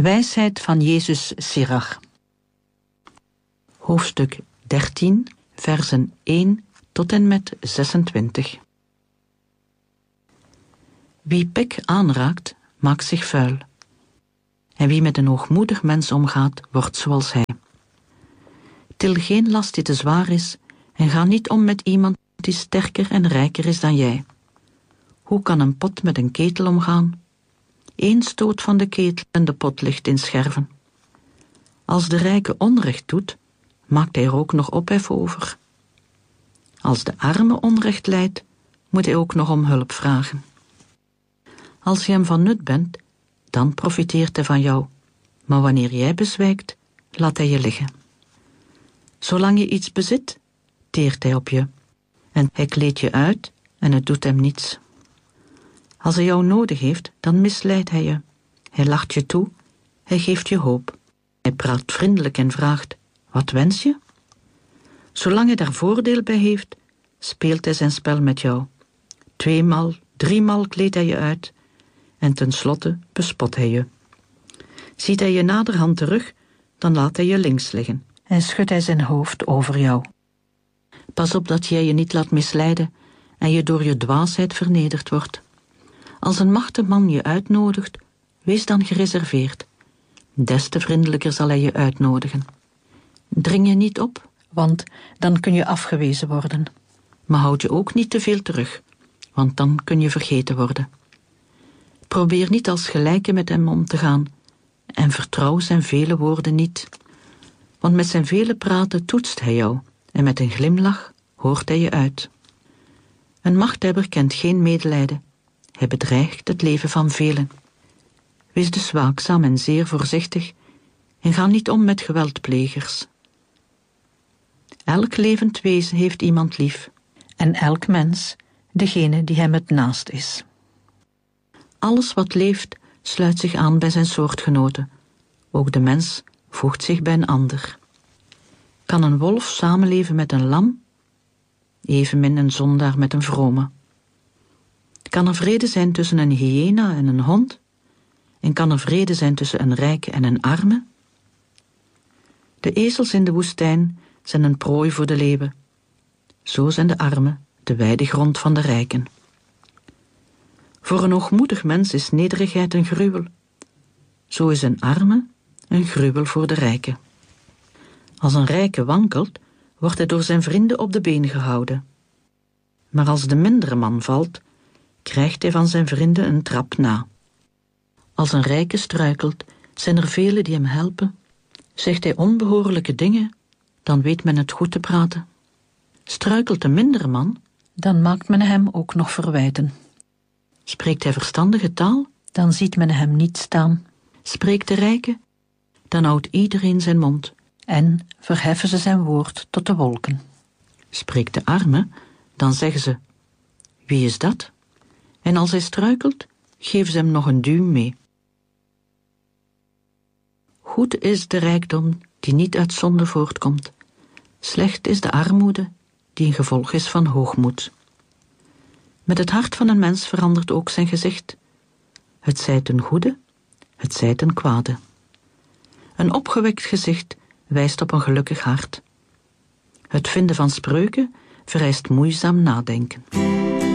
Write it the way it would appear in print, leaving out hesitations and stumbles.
Wijsheid van Jezus Sirach. Hoofdstuk 13, versen 1 tot en met 26. Wie pek aanraakt, maakt zich vuil. En wie met een hoogmoedig mens omgaat, wordt zoals hij. Til geen last die te zwaar is, en ga niet om met iemand die sterker en rijker is dan jij. Hoe kan een pot met een ketel omgaan? Eén stoot van de ketel en de pot ligt in scherven. Als de rijke onrecht doet, maakt hij er ook nog ophef over. Als de arme onrecht lijdt, moet hij ook nog om hulp vragen. Als je hem van nut bent, dan profiteert hij van jou. Maar wanneer jij bezwijkt, laat hij je liggen. Zolang je iets bezit, teert hij op je. En hij kleedt je uit en het doet hem niets. Als hij jou nodig heeft, dan misleidt hij je. Hij lacht je toe, hij geeft je hoop. Hij praat vriendelijk en vraagt, wat wens je? Zolang hij daar voordeel bij heeft, speelt hij zijn spel met jou. 2-maal, 3-maal kleedt hij je uit en tenslotte bespot hij je. Ziet hij je naderhand terug, dan laat hij je links liggen en schudt hij zijn hoofd over jou. Pas op dat jij je niet laat misleiden en je door je dwaasheid vernederd wordt. Als een machtig man je uitnodigt, wees dan gereserveerd. Des te vriendelijker zal hij je uitnodigen. Dring je niet op, want dan kun je afgewezen worden. Maar houd je ook niet te veel terug, want dan kun je vergeten worden. Probeer niet als gelijke met hem om te gaan en vertrouw zijn vele woorden niet. Want met zijn vele praten toetst hij jou en met een glimlach hoort hij je uit. Een machthebber kent geen medelijden. Hij bedreigt het leven van velen. Wees dus waakzaam en zeer voorzichtig en ga niet om met geweldplegers. Elk levend wezen heeft iemand lief en elk mens degene die hem het naast is. Alles wat leeft sluit zich aan bij zijn soortgenoten. Ook de mens voegt zich bij een ander. Kan een wolf samenleven met een lam? Evenmin een zondaar met een vrome. Kan er vrede zijn tussen een hyena en een hond? En kan er vrede zijn tussen een rijke en een arme? De ezels in de woestijn zijn een prooi voor de leeuwen. Zo zijn de armen de weidegrond van de rijken. Voor een hoogmoedig mens is nederigheid een gruwel. Zo is een arme een gruwel voor de rijke. Als een rijke wankelt, wordt hij door zijn vrienden op de been gehouden. Maar als de mindere man valt, krijgt hij van zijn vrienden een trap na. Als een rijke struikelt, zijn er velen die hem helpen. Zegt hij onbehoorlijke dingen, dan weet men het goed te praten. Struikelt de mindere man, dan maakt men hem ook nog verwijten. Spreekt hij verstandige taal, dan ziet men hem niet staan. Spreekt de rijke, dan houdt iedereen zijn mond en verheffen ze zijn woord tot de wolken. Spreekt de arme, dan zeggen ze, wie is dat? En als hij struikelt, geven ze hem nog een duw mee. Goed is de rijkdom die niet uit zonde voortkomt. Slecht is de armoede die een gevolg is van hoogmoed. Met het hart van een mens verandert ook zijn gezicht. Het zij ten goede, het zij ten kwade. Een opgewekt gezicht wijst op een gelukkig hart. Het vinden van spreuken vereist moeizaam nadenken.